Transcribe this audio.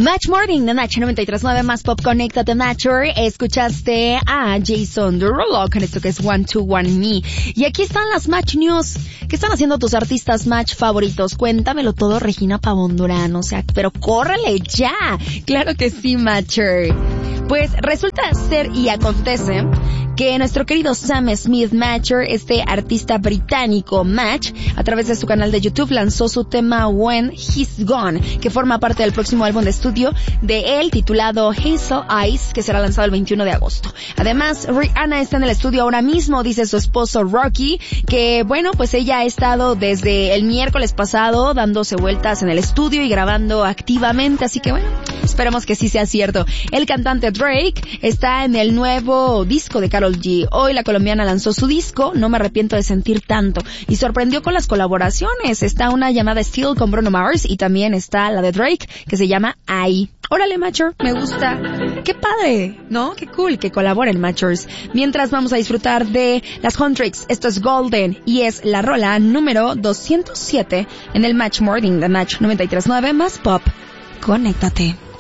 Match Morning de Match 93.9 más Pop. Conéctate, Matcher. Escuchaste a Jason Derulo con esto que es One to One Me. Y aquí están las Match News. ¿Qué están haciendo tus artistas Match favoritos? Cuéntamelo todo, Regina Pavón Durán. O sea, pero córrele ya. Claro que sí, Matcher. Pues resulta ser y acontece que nuestro querido Sam Smith Matcher, este artista británico Match, a través de su canal de YouTube lanzó su tema When He's Gone, que forma parte del próximo álbum de estudio de él titulado Hazel Eyes, que será lanzado el 21 de agosto. Además, Rihanna está en el estudio ahora mismo, dice su esposo Rocky, que bueno, pues ella ha estado desde el miércoles pasado dándose vueltas en el estudio y grabando activamente, así que bueno, esperemos que sí sea cierto. El cantante Drake está en el nuevo disco de Karol G. Hoy la colombiana lanzó su disco, No me arrepiento de sentir tanto, y sorprendió con las colaboraciones. Está una llamada Still con Bruno Mars y también está la de Drake, que se llama I. Órale, Matcher, me gusta. Qué padre, ¿no? Qué cool que colaboren Matchers. Mientras vamos a disfrutar de las Huntrix. Esto es Golden y es la rola número 207 en el Match Morning de Match 93.9 más Pop. Conéctate.